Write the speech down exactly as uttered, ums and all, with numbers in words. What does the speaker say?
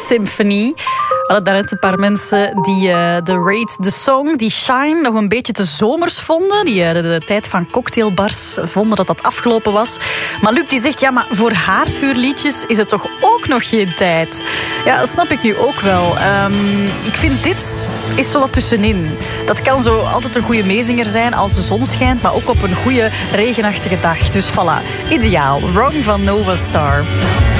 Symphony. We hadden daarnet een paar mensen die uh, de Rate the Song, die Shine, nog een beetje te zomers vonden. Die uh, de, de tijd van cocktailbars vonden dat dat afgelopen was. Maar Luc die zegt, ja, maar voor haardvuurliedjes is het toch ook nog geen tijd. Ja, dat snap ik nu ook wel. Um, ik vind dit is zo wat tussenin. Dat kan zo altijd een goede meezinger zijn als de zon schijnt, maar ook op een goede regenachtige dag. Dus voilà, ideaal. Wrong van Nova Star.